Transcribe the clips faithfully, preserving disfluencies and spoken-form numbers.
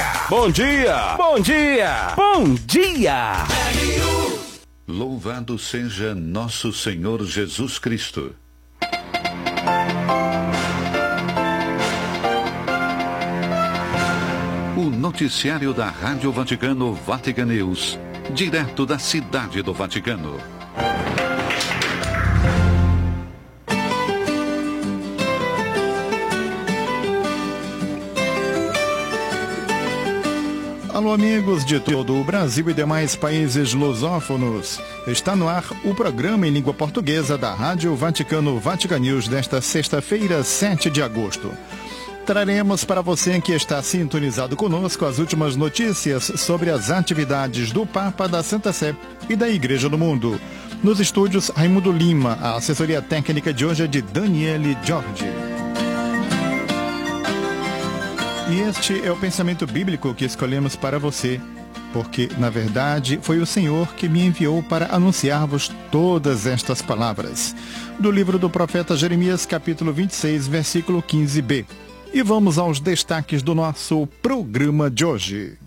Bom dia! Bom dia! Bom dia! Louvado seja nosso Senhor Jesus Cristo. O noticiário da Rádio Vaticano Vatican News, direto da cidade do Vaticano. Alô, amigos de todo o Brasil e demais países lusófonos. Está no ar o programa em língua portuguesa da Rádio Vaticano Vatican News desta sexta-feira, sete de agosto. Traremos para você que está sintonizado conosco as últimas notícias sobre as atividades do Papa, da Santa Sé e da Igreja do Mundo. Nos estúdios, Raimundo Lima. A assessoria técnica de hoje é de Daniele Jorge. E este é o pensamento bíblico que escolhemos para você, porque, na verdade, foi o Senhor que me enviou para anunciar-vos todas estas palavras. Do livro do profeta Jeremias, capítulo vinte e seis, versículo quinze b. E vamos aos destaques do nosso programa de hoje.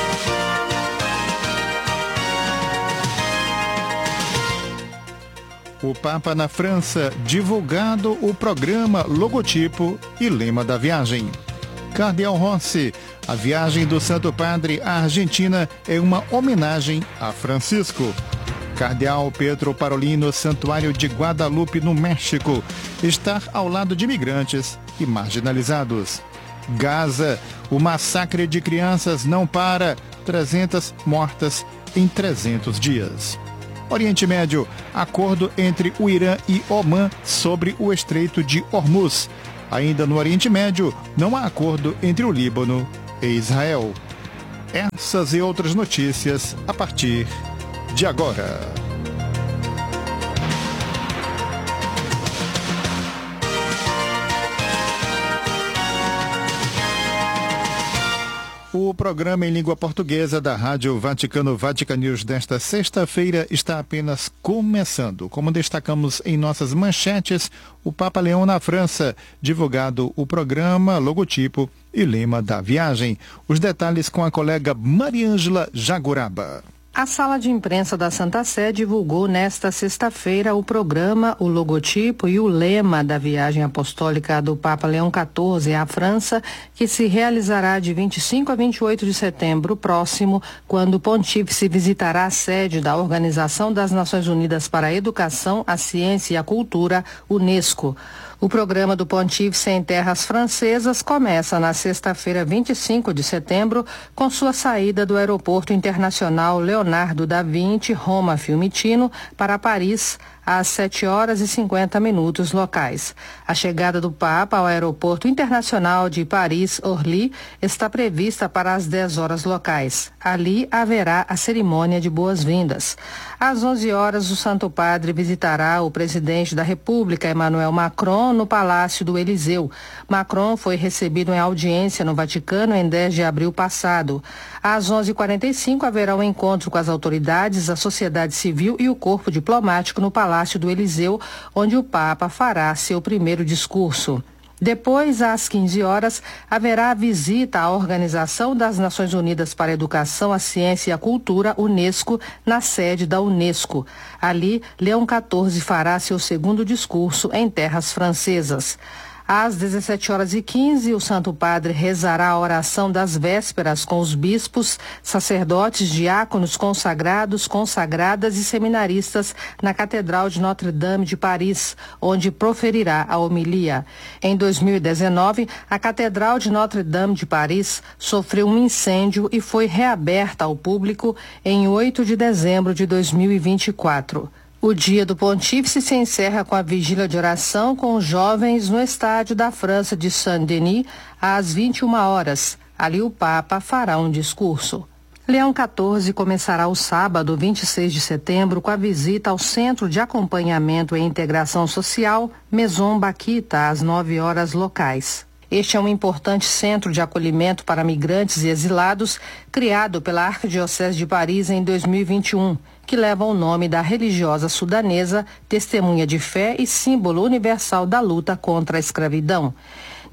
O Papa na França, divulgado o programa, logotipo e lema da viagem. Cardeal Rossi, a viagem do Santo Padre à Argentina é uma homenagem a Francisco. Cardeal Pedro Parolin, Santuário de Guadalupe, no México, estar ao lado de imigrantes e marginalizados. Gaza, o massacre de crianças não para, trezentas mortas em trezentos dias. Oriente Médio, acordo entre o Irã e Omã sobre o Estreito de Hormuz. Ainda no Oriente Médio, não há acordo entre o Líbano e Israel. Essas e outras notícias a partir de agora. O programa em língua portuguesa da Rádio Vaticano Vatican News desta sexta-feira está apenas começando. Como destacamos em nossas manchetes, o Papa Leão na França, divulgado o programa, logotipo e lema da viagem. Os detalhes com a colega Mariângela Jaguraba. A sala de imprensa da Santa Sé divulgou nesta sexta-feira o programa, o logotipo e o lema da viagem apostólica do Papa Leão quatorze à França, que se realizará de vinte e cinco a vinte e oito de setembro próximo, quando o pontífice visitará a sede da Organização das Nações Unidas para a Educação, a Ciência e a Cultura, Unesco. O programa do Pontífice em terras francesas começa na sexta-feira, vinte e cinco de setembro, com sua saída do Aeroporto Internacional Leonardo da Vinci, Roma Fiumicino, para Paris, às sete horas e cinquenta minutos locais. A chegada do Papa ao Aeroporto Internacional de Paris-Orly está prevista para as dez horas locais. Ali haverá a cerimônia de boas-vindas. Às onze horas, o Santo Padre visitará o presidente da República, Emmanuel Macron, no Palácio do Eliseu. Macron foi recebido em audiência no Vaticano em dez de abril passado. Às onze e quarenta e cinco, haverá um encontro com as autoridades, a sociedade civil e o corpo diplomático no Palácio do Eliseu, onde o Papa fará seu primeiro discurso. Depois, às quinze horas, haverá a visita à Organização das Nações Unidas para a Educação, a Ciência e a Cultura, Unesco, na sede da Unesco. Ali, Leão quatorze fará seu segundo discurso em terras francesas. Às dezessete horas e quinze, o Santo Padre rezará a oração das vésperas com os bispos, sacerdotes, diáconos, consagrados, consagradas e seminaristas na Catedral de Notre-Dame de Paris, onde proferirá a homilia. Em dois mil e dezenove, a Catedral de Notre-Dame de Paris sofreu um incêndio e foi reaberta ao público em oito de dezembro de dois mil e vinte e quatro. O dia do Pontífice se encerra com a vigília de oração com os jovens no estádio da França de Saint-Denis às vinte e uma horas. Ali o Papa fará um discurso. Leão quatorze começará o sábado, vinte e seis de setembro, com a visita ao Centro de Acompanhamento e Integração Social, Maison Baquita, às nove horas locais. Este é um importante centro de acolhimento para migrantes e exilados, criado pela Arquidiocese de Paris em dois mil e vinte e um, que leva o nome da religiosa sudanesa, testemunha de fé e símbolo universal da luta contra a escravidão.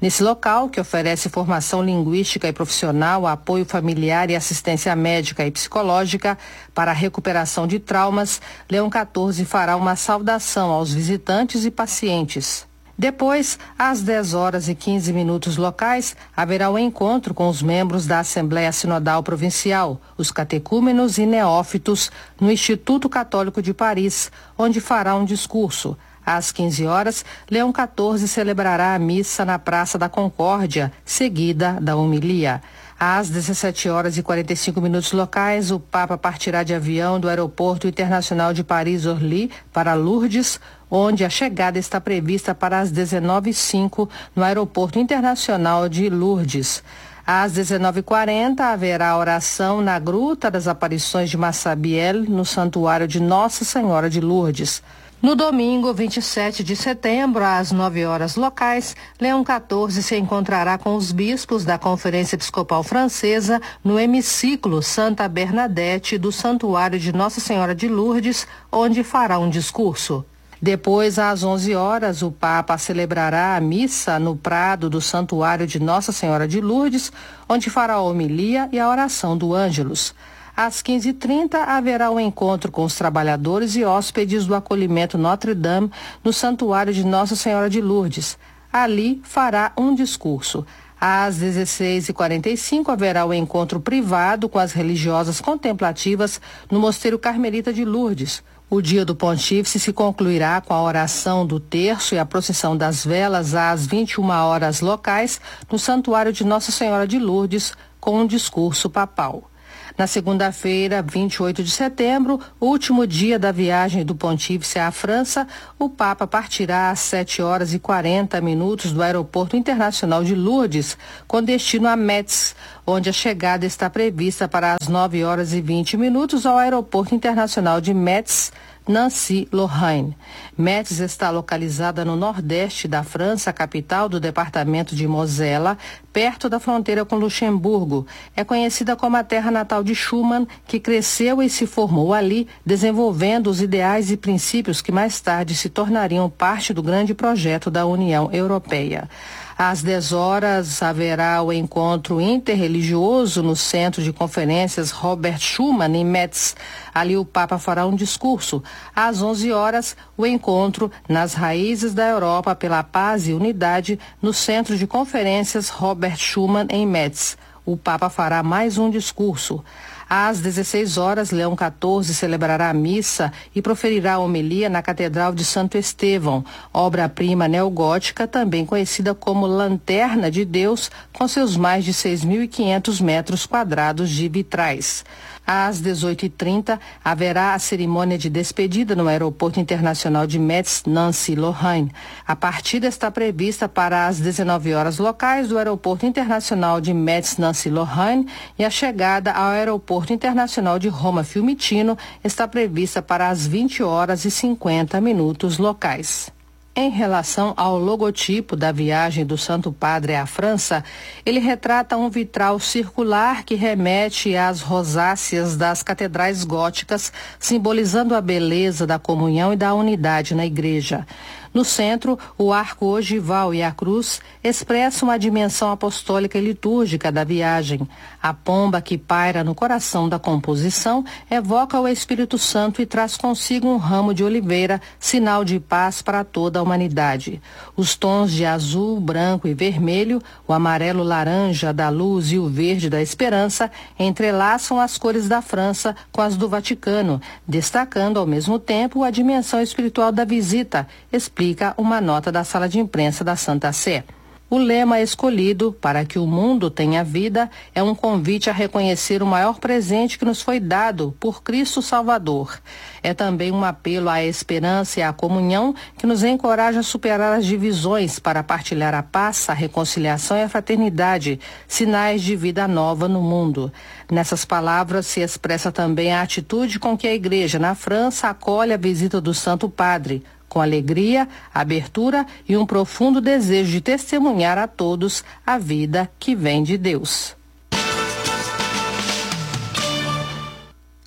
Nesse local, que oferece formação linguística e profissional, apoio familiar e assistência médica e psicológica para a recuperação de traumas, Leão quatorze fará uma saudação aos visitantes e pacientes. Depois, às dez horas e quinze minutos locais, haverá um encontro com os membros da Assembleia Sinodal Provincial, os catecúmenos e neófitos, no Instituto Católico de Paris, onde fará um discurso. Às quinze horas, Leão quatorze celebrará a missa na Praça da Concórdia, seguida da homilia. Às dezessete horas e quarenta e cinco minutos locais, o Papa partirá de avião do Aeroporto Internacional de Paris-Orly para Lourdes, onde a chegada está prevista para as dezenove e cinco no Aeroporto Internacional de Lourdes. Às dezenove e quarenta, haverá oração na Gruta das Aparições de Massabielle, no Santuário de Nossa Senhora de Lourdes. No domingo, vinte e sete de setembro, às nove horas locais, Leão quatorze se encontrará com os bispos da Conferência Episcopal Francesa no hemiciclo Santa Bernadette do Santuário de Nossa Senhora de Lourdes, onde fará um discurso. Depois, às onze horas, o Papa celebrará a missa no Prado do Santuário de Nossa Senhora de Lourdes, onde fará a homilia e a oração do Ângelus. Às quinze e trinta, haverá um encontro com os trabalhadores e hóspedes do acolhimento Notre-Dame no Santuário de Nossa Senhora de Lourdes. Ali fará um discurso. Às dezesseis e quarenta e cinco, haverá um encontro privado com as religiosas contemplativas no Mosteiro Carmelita de Lourdes. O dia do Pontífice se concluirá com a oração do terço e a procissão das velas às vinte e uma horas locais no Santuário de Nossa Senhora de Lourdes, com um discurso papal. Na segunda-feira, vinte e oito de setembro, último dia da viagem do Pontífice à França, o Papa partirá às sete horas e quarenta minutos do Aeroporto Internacional de Lourdes, com destino a Metz, onde a chegada está prevista para as nove horas e vinte minutos ao Aeroporto Internacional de Metz, Nancy-Lorraine. Metz está localizada no nordeste da França, capital do departamento de Mosela, perto da fronteira com Luxemburgo. É conhecida como a terra natal de Schuman, que cresceu e se formou ali, desenvolvendo os ideais e princípios que mais tarde se tornariam parte do grande projeto da União Europeia. Às dez horas, haverá o encontro interreligioso no Centro de Conferências Robert Schuman, em Metz. Ali o Papa fará um discurso. Às onze horas, o encontro nas raízes da Europa pela paz e unidade no Centro de Conferências Robert Schuman, em Metz. O Papa fará mais um discurso. Às dezesseis horas, Leão quatorze celebrará a missa e proferirá a homilia na Catedral de Santo Estevão, obra-prima neogótica, também conhecida como Lanterna de Deus, com seus mais de seis mil e quinhentos metros quadrados de vitrais. Às dezoito e trinta, haverá a cerimônia de despedida no Aeroporto Internacional de Metz, Nancy-Lorraine. A partida está prevista para as dezenove horas locais do Aeroporto Internacional de Metz, Nancy-Lorraine, e a chegada ao Aeroporto Internacional de Roma Fiumicino está prevista para as vinte horas e cinquenta minutos locais. Em relação ao logotipo da viagem do Santo Padre à França, ele retrata um vitral circular que remete às rosáceas das catedrais góticas, simbolizando a beleza da comunhão e da unidade na igreja. No centro, o arco ogival e a cruz expressam a dimensão apostólica e litúrgica da viagem. A pomba que paira no coração da composição evoca o Espírito Santo e traz consigo um ramo de oliveira, sinal de paz para toda a humanidade. Os tons de azul, branco e vermelho, o amarelo laranja da luz e o verde da esperança entrelaçam as cores da França com as do Vaticano, destacando ao mesmo tempo a dimensão espiritual da visita, explica uma nota da sala de imprensa da Santa Sé. O lema escolhido, para que o mundo tenha vida, é um convite a reconhecer o maior presente que nos foi dado por Cristo Salvador. É também um apelo à esperança e à comunhão que nos encoraja a superar as divisões para partilhar a paz, a reconciliação e a fraternidade, sinais de vida nova no mundo. Nessas palavras se expressa também a atitude com que a Igreja na França acolhe a visita do Santo Padre, com alegria, abertura e um profundo desejo de testemunhar a todos a vida que vem de Deus.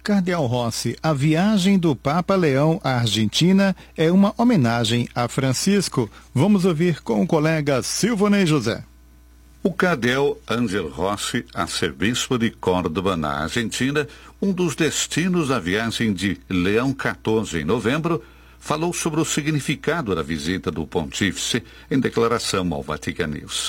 Cardeal Rossi, a viagem do Papa Leão à Argentina é uma homenagem a Francisco. Vamos ouvir com o colega Silvonei José. O cardeal Ángel Rossi, arcebispo de Córdoba, na Argentina, um dos destinos da viagem de Leão quatorze em novembro, falou sobre o significado da visita do pontífice em declaração ao Vatican News.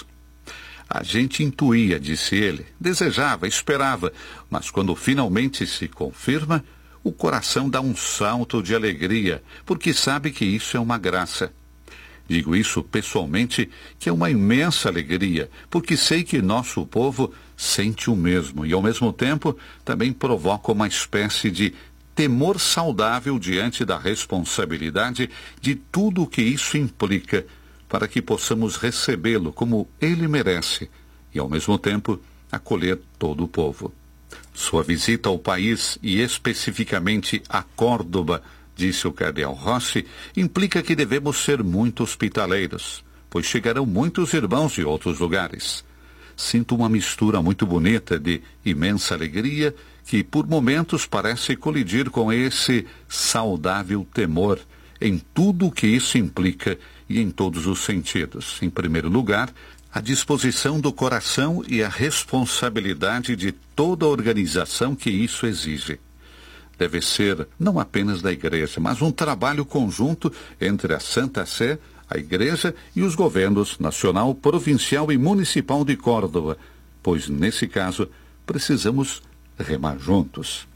A gente intuía, disse ele, desejava, esperava, mas quando finalmente se confirma, o coração dá um salto de alegria, porque sabe que isso é uma graça. Digo isso pessoalmente, que é uma imensa alegria, porque sei que nosso povo sente o mesmo e, ao mesmo tempo, também provoca uma espécie de temor saudável diante da responsabilidade de tudo o que isso implica, para que possamos recebê-lo como ele merece e, ao mesmo tempo, acolher todo o povo. Sua visita ao país e especificamente a Córdoba, disse o cardeal Rossi, implica que devemos ser muito hospitaleiros, pois chegarão muitos irmãos de outros lugares. Sinto uma mistura muito bonita de imensa alegria que, por momentos, parece colidir com esse saudável temor em tudo o que isso implica e em todos os sentidos. Em primeiro lugar, a disposição do coração e a responsabilidade de toda a organização que isso exige. Deve ser não apenas da Igreja, mas um trabalho conjunto entre a Santa Sé, a Igreja e os governos nacional, provincial e municipal de Córdoba, pois, nesse caso, precisamos remar juntos.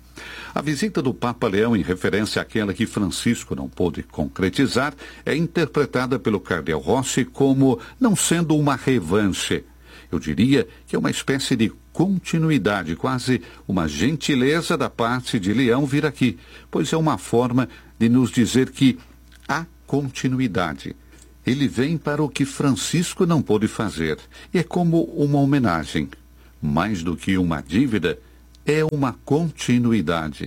A visita do Papa Leão, em referência àquela que Francisco não pôde concretizar, é interpretada pelo cardeal Rossi como não sendo uma revanche. Eu diria que é uma espécie de continuidade, quase uma gentileza da parte de Leão vir aqui, pois é uma forma de nos dizer que há continuidade. Ele vem para o que Francisco não pôde fazer, e é como uma homenagem. Mais do que uma dívida, é uma continuidade.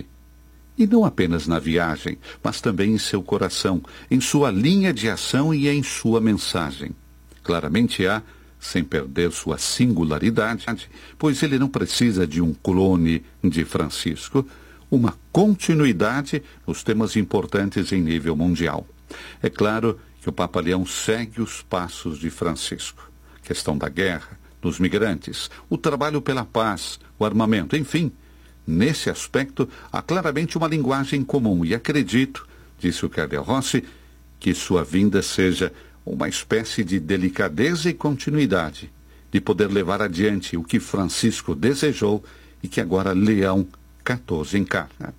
E não apenas na viagem, mas também em seu coração, em sua linha de ação e em sua mensagem. Claramente há, sem perder sua singularidade, pois ele não precisa de um clone de Francisco, uma continuidade nos temas importantes em nível mundial. É claro que o Papa Leão segue os passos de Francisco. Questão da guerra, dos migrantes, o trabalho pela paz, o armamento, enfim. Nesse aspecto, há claramente uma linguagem comum e acredito, disse o cardeal Rossi, que sua vinda seja uma espécie de delicadeza e continuidade, de poder levar adiante o que Francisco desejou e que agora Leão quatorze encarna.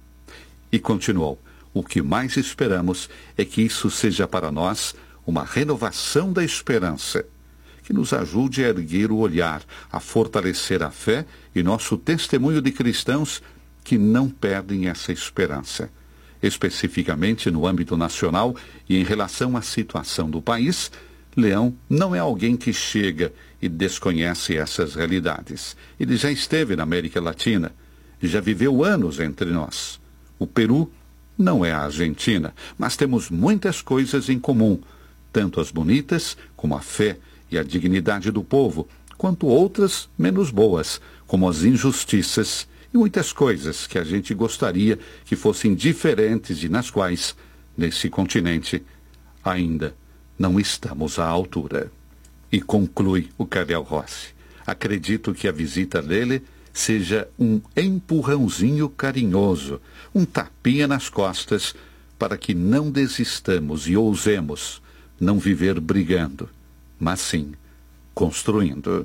E continuou, o que mais esperamos é que isso seja para nós uma renovação da esperança, que nos ajude a erguer o olhar, a fortalecer a fé e nosso testemunho de cristãos que não perdem essa esperança. Especificamente no âmbito nacional e em relação à situação do país, Leão não é alguém que chega e desconhece essas realidades. Ele já esteve na América Latina e já viveu anos entre nós. O Peru não é a Argentina, mas temos muitas coisas em comum, tanto as bonitas como a fé e a dignidade do povo, quanto outras menos boas, como as injustiças e muitas coisas que a gente gostaria que fossem diferentes e nas quais, nesse continente, ainda não estamos à altura. E conclui o cardeal Rossi, acredito que a visita dele seja um empurrãozinho carinhoso, um tapinha nas costas, para que não desistamos e ousemos não viver brigando, mas sim construindo.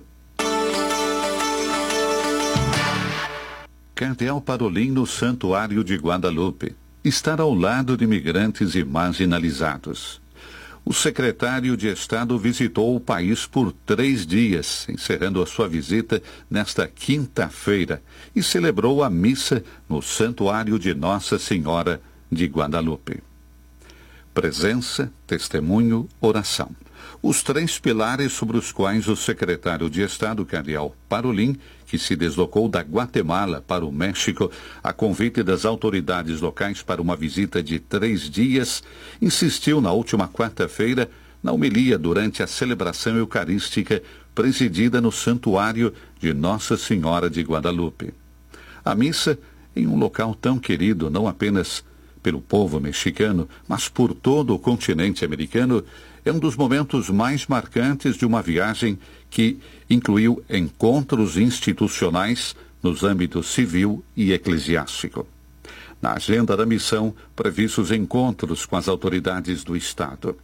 Cardeal Parolin no Santuário de Guadalupe. Estar ao lado de imigrantes e marginalizados. O secretário de Estado visitou o país por três dias, encerrando a sua visita nesta quinta-feira, e celebrou a missa no Santuário de Nossa Senhora de Guadalupe. Presença, testemunho, oração. Os três pilares sobre os quais o secretário de Estado, cardeal Parolin, que se deslocou da Guatemala para o México a convite das autoridades locais para uma visita de três dias, insistiu na última quarta-feira na homilia durante a celebração eucarística presidida no Santuário de Nossa Senhora de Guadalupe. A missa em um local tão querido não apenas pelo povo mexicano, mas por todo o continente americano, é um dos momentos mais marcantes de uma viagem que incluiu encontros institucionais nos âmbitos civil e eclesiástico. Na agenda da missão, previstos encontros com as autoridades do Estado.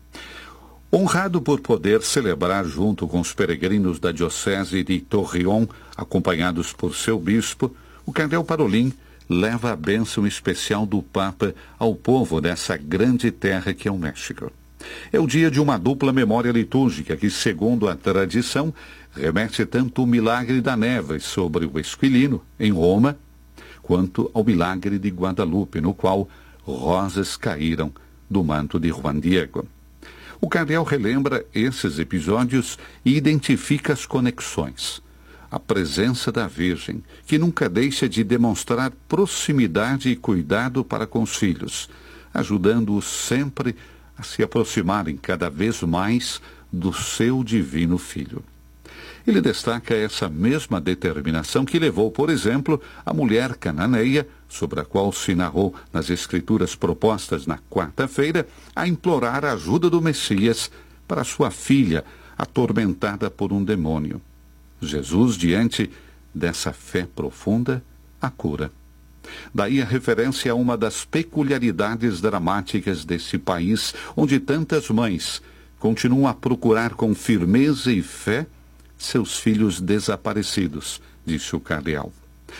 Honrado por poder celebrar junto com os peregrinos da Diocese de Torreón, acompanhados por seu bispo, o cardeal Parolin leva a bênção especial do Papa ao povo dessa grande terra que é o México. É o dia de uma dupla memória litúrgica que, segundo a tradição, remete tanto ao milagre da neve sobre o Esquilino, em Roma, quanto ao milagre de Guadalupe, no qual rosas caíram do manto de Juan Diego. O cardeal relembra esses episódios e identifica as conexões. A presença da Virgem, que nunca deixa de demonstrar proximidade e cuidado para com os filhos, ajudando-os sempre a se aproximarem cada vez mais do seu divino Filho. Ele destaca essa mesma determinação que levou, por exemplo, a mulher cananeia, sobre a qual se narrou nas escrituras propostas na quarta-feira, a implorar a ajuda do Messias para sua filha, atormentada por um demônio. Jesus, diante dessa fé profunda, a cura. Daí a referência a uma das peculiaridades dramáticas desse país, onde tantas mães continuam a procurar com firmeza e fé seus filhos desaparecidos, disse o cardeal.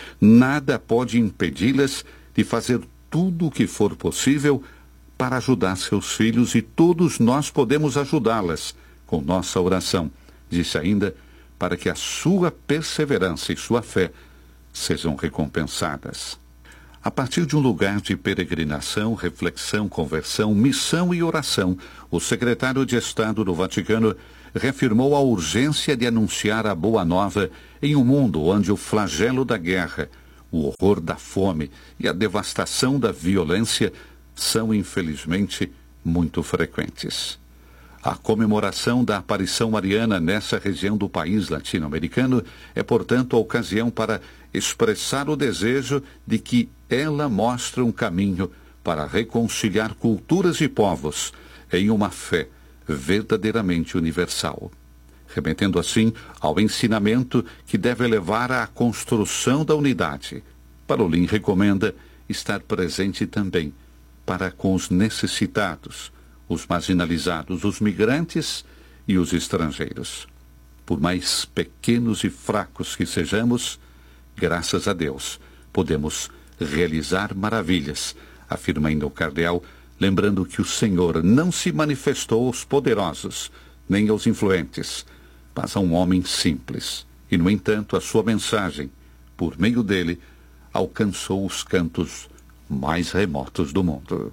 Nada pode impedi-las de fazer tudo o que for possível para ajudar seus filhos e todos nós podemos ajudá-las com nossa oração, disse ainda, para que a sua perseverança e sua fé sejam recompensadas. A partir de um lugar de peregrinação, reflexão, conversão, missão e oração, o secretário de Estado do Vaticano reafirmou a urgência de anunciar a boa nova em um mundo onde o flagelo da guerra, o horror da fome e a devastação da violência são, infelizmente, muito frequentes. A comemoração da aparição mariana nessa região do país latino-americano é, portanto, a ocasião para expressar o desejo de que ela mostre um caminho para reconciliar culturas e povos em uma fé verdadeiramente universal, remetendo assim ao ensinamento que deve levar à construção da unidade. Parolin recomenda estar presente também para com os necessitados, os marginalizados, os migrantes e os estrangeiros. Por mais pequenos e fracos que sejamos, graças a Deus, podemos realizar maravilhas, afirma ainda o cardeal, lembrando que o Senhor não se manifestou aos poderosos, nem aos influentes, mas a um homem simples. E, no entanto, a sua mensagem, por meio dele, alcançou os cantos mais remotos do mundo.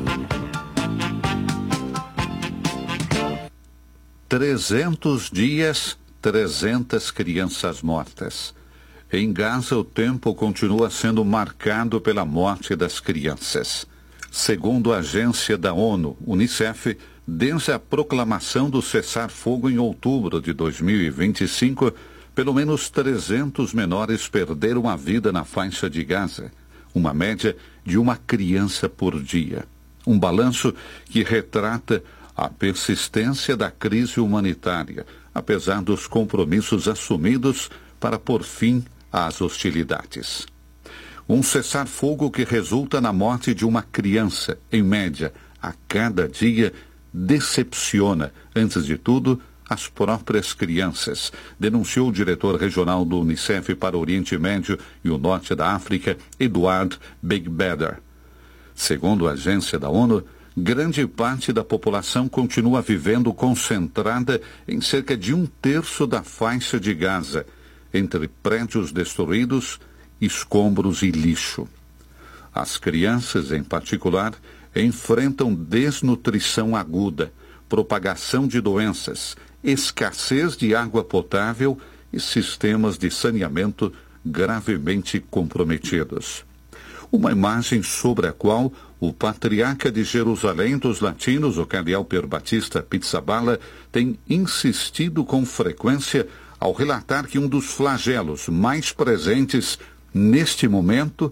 Trezentos dias, trezentas crianças mortas. Em Gaza, o tempo continua sendo marcado pela morte das crianças. Segundo a agência da ONU, Unicef, desde a proclamação do cessar-fogo em outubro de dois mil e vinte e cinco, pelo menos trezentos menores perderam a vida na faixa de Gaza, uma média de uma criança por dia. Um balanço que retrata a persistência da crise humanitária, apesar dos compromissos assumidos para pôr fim às hostilidades. Um cessar-fogo que resulta na morte de uma criança, em média, a cada dia, decepciona, antes de tudo, as próprias crianças, denunciou o diretor regional do Unicef para o Oriente Médio e o Norte da África, Eduard Beigbeder. Segundo a agência da ONU, grande parte da população continua vivendo concentrada em cerca de um terço da faixa de Gaza, entre prédios destruídos, escombros e lixo. As crianças, em particular, enfrentam desnutrição aguda, propagação de doenças, escassez de água potável e sistemas de saneamento gravemente comprometidos. Uma imagem sobre a qual o patriarca de Jerusalém dos Latinos, o cardeal Pier Battista Pizzaballa, tem insistido com frequência ao relatar que um dos flagelos mais presentes neste momento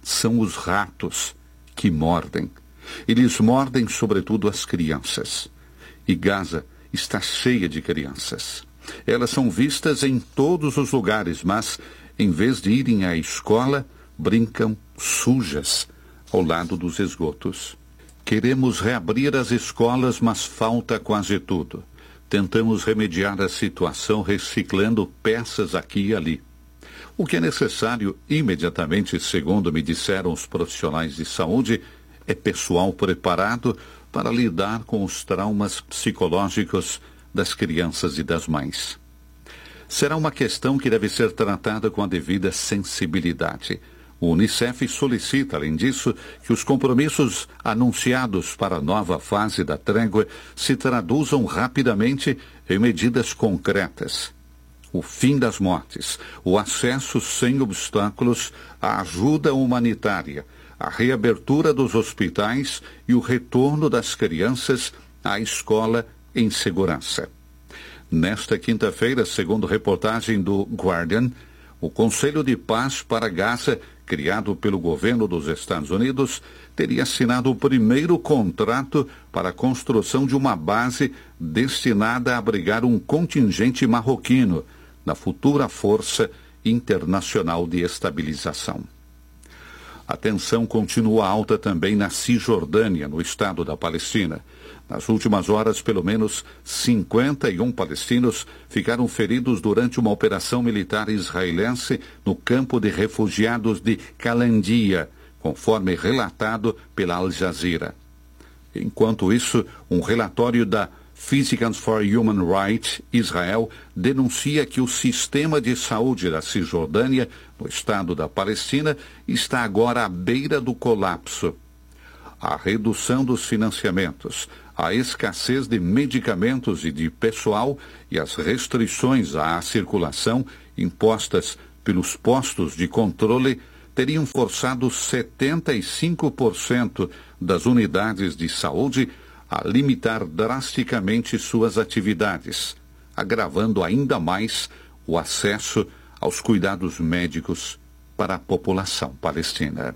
são os ratos que mordem. Eles mordem sobretudo as crianças. E Gaza está cheia de crianças. Elas são vistas em todos os lugares, mas, em vez de irem à escola, brincam sujas ao lado dos esgotos. Queremos reabrir as escolas, mas falta quase tudo. Tentamos remediar a situação reciclando peças aqui e ali. O que é necessário imediatamente, segundo me disseram os profissionais de saúde, é pessoal preparado para lidar com os traumas psicológicos das crianças e das mães. Será uma questão que deve ser tratada com a devida sensibilidade. O Unicef solicita, além disso, que os compromissos anunciados para a nova fase da trégua se traduzam rapidamente em medidas concretas. O fim das mortes, o acesso sem obstáculos à ajuda humanitária, a reabertura dos hospitais e o retorno das crianças à escola em segurança. Nesta quinta-feira, segundo reportagem do Guardian, o Conselho de Paz para Gaza, criado pelo governo dos Estados Unidos, teria assinado o primeiro contrato para a construção de uma base destinada a abrigar um contingente marroquino na futura Força Internacional de Estabilização. A tensão continua alta também na Cisjordânia, no estado da Palestina. Nas últimas horas, pelo menos cinquenta e um palestinos ficaram feridos durante uma operação militar israelense no campo de refugiados de Calandia, conforme relatado pela Al Jazeera. Enquanto isso, um relatório da Physicians for Human Rights Israel denuncia que o sistema de saúde da Cisjordânia, no estado da Palestina, está agora à beira do colapso. A redução dos financiamentos, a escassez de medicamentos e de pessoal e as restrições à circulação impostas pelos postos de controle teriam forçado setenta e cinco por cento das unidades de saúde a limitar drasticamente suas atividades, agravando ainda mais o acesso aos cuidados médicos para a população palestina.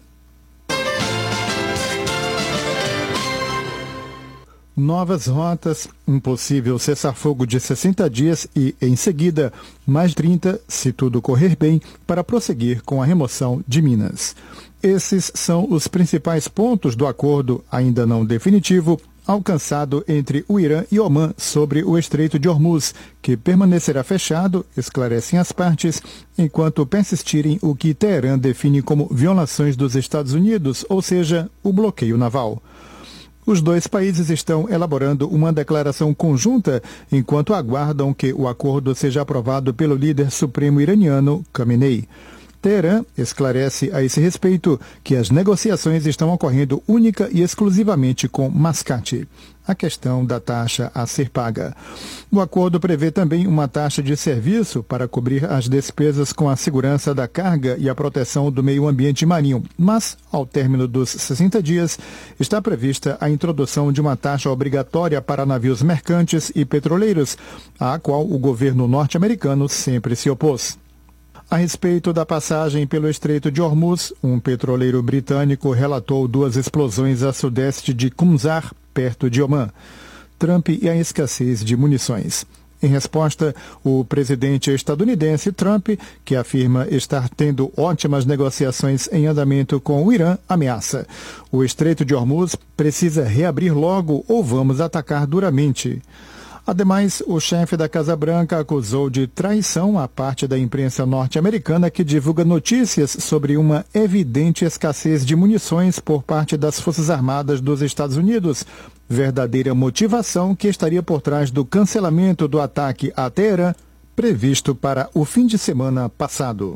Novas rotas, um possível cessar-fogo de sessenta dias e, em seguida, mais trinta, se tudo correr bem, para prosseguir com a remoção de minas. Esses são os principais pontos do acordo, ainda não definitivo, alcançado entre o Irã e Omã sobre o Estreito de Hormuz, que permanecerá fechado, esclarecem as partes, enquanto persistirem o que Teherã define como violações dos Estados Unidos, ou seja, o bloqueio naval. Os dois países estão elaborando uma declaração conjunta enquanto aguardam que o acordo seja aprovado pelo líder supremo iraniano, Khamenei. Teherã esclarece a esse respeito que as negociações estão ocorrendo única e exclusivamente com Mascate, a questão da taxa a ser paga. O acordo prevê também uma taxa de serviço para cobrir as despesas com a segurança da carga e a proteção do meio ambiente marinho, mas, ao término dos sessenta dias, está prevista a introdução de uma taxa obrigatória para navios mercantes e petroleiros, à qual o governo norte-americano sempre se opôs. A respeito da passagem pelo Estreito de Hormuz, um petroleiro britânico relatou duas explosões a sudeste de Qumzar, perto de Omã. Trump e a escassez de munições. Em resposta, o presidente estadunidense Trump, que afirma estar tendo ótimas negociações em andamento com o Irã, ameaça: o Estreito de Hormuz precisa reabrir logo ou vamos atacar duramente. Ademais, o chefe da Casa Branca acusou de traição a parte da imprensa norte-americana que divulga notícias sobre uma evidente escassez de munições por parte das Forças Armadas dos Estados Unidos, verdadeira motivação que estaria por trás do cancelamento do ataque a Teherã, previsto para o fim de semana passado.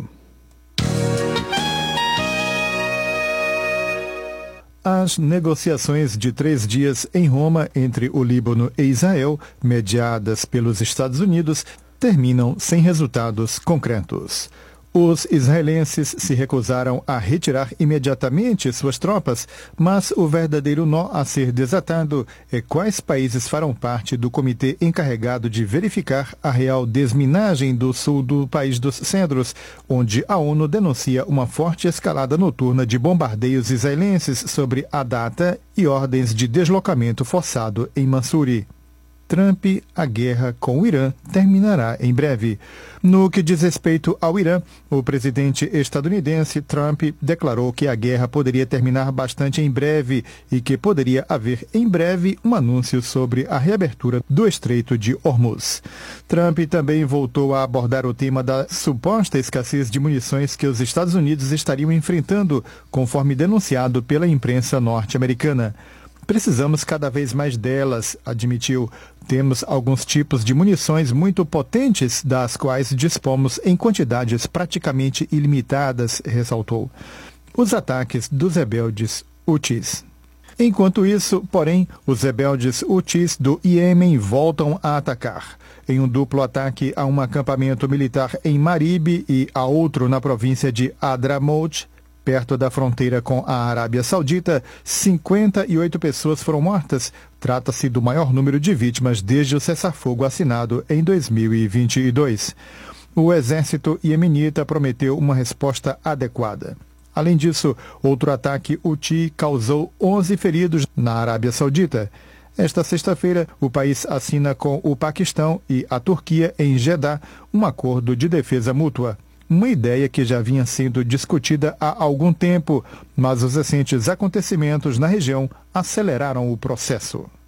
As negociações de três dias em Roma entre o Líbano e Israel, mediadas pelos Estados Unidos, terminam sem resultados concretos. Os israelenses se recusaram a retirar imediatamente suas tropas, mas o verdadeiro nó a ser desatado é quais países farão parte do comitê encarregado de verificar a real desminagem do sul do país dos Cedros, onde a ONU denuncia uma forte escalada noturna de bombardeios israelenses sobre a data e ordens de deslocamento forçado em Mansouri. Trump, a guerra com o Irã terminará em breve. No que diz respeito ao Irã, o presidente estadunidense Trump declarou que a guerra poderia terminar bastante em breve e que poderia haver em breve um anúncio sobre a reabertura do Estreito de Hormuz. Trump também voltou a abordar o tema da suposta escassez de munições que os Estados Unidos estariam enfrentando, conforme denunciado pela imprensa norte-americana. Precisamos cada vez mais delas, admitiu. Temos alguns tipos de munições muito potentes, das quais dispomos em quantidades praticamente ilimitadas, ressaltou. Os ataques dos rebeldes Houthis. Enquanto isso, porém, os rebeldes Houthis do Iêmen voltam a atacar. Em um duplo ataque a um acampamento militar em Marib e a outro na província de Hadramaut, perto da fronteira com a Arábia Saudita, cinquenta e oito pessoas foram mortas. Trata-se do maior número de vítimas desde o cessar-fogo assinado em dois mil e vinte e dois. O exército iemenita prometeu uma resposta adequada. Além disso, outro ataque Houthi causou onze feridos na Arábia Saudita. Esta sexta-feira, o país assina com o Paquistão e a Turquia, em Jeddah, um acordo de defesa mútua. Uma ideia que já vinha sendo discutida há algum tempo, mas os recentes acontecimentos na região aceleraram o processo.